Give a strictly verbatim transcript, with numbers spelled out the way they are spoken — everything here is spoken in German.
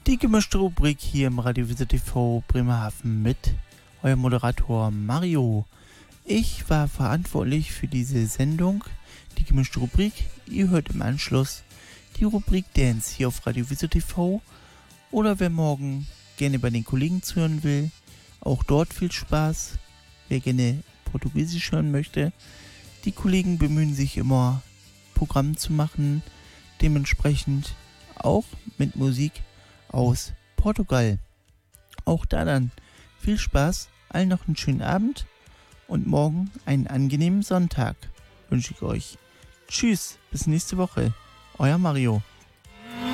Die gemischte Rubrik hier im Radiowiese T V Bremerhaven mit eurem Moderator Mario. Ich war verantwortlich für diese Sendung, die gemischte Rubrik. Ihr hört im Anschluss die Rubrik Dance hier auf Radiowiese T V. Oder wer morgen gerne bei den Kollegen zuhören will, auch dort viel Spaß. Wer gerne Portugiesisch hören möchte, die Kollegen bemühen sich immer, Programm zu machen, dementsprechend auch mit Musik aus Portugal. Auch da dann viel Spaß, allen noch einen schönen Abend und morgen einen angenehmen Sonntag wünsche ich euch. Tschüss, bis nächste Woche, euer Mario.